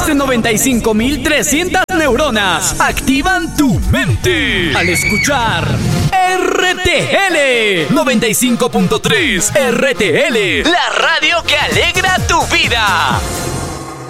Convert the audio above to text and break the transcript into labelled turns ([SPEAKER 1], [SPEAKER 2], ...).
[SPEAKER 1] Más de 95.300 neuronas activan tu mente al escuchar RTL 95.3 RTL, la radio que alegra tu vida.